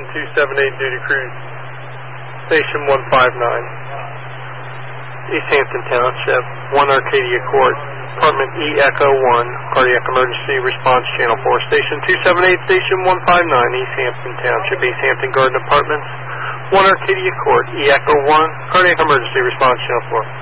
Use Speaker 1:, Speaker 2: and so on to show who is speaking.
Speaker 1: 278 duty crew, Station 159. East Hampton Township, 1 Arcadia Court, Department E Echo 1, Cardiac Emergency Response Channel 4, Station 278, Station 159, East Hampton Township, East Hampton Garden Apartments, 1 Arcadia Court, E Echo 1, Cardiac Emergency Response Channel 4.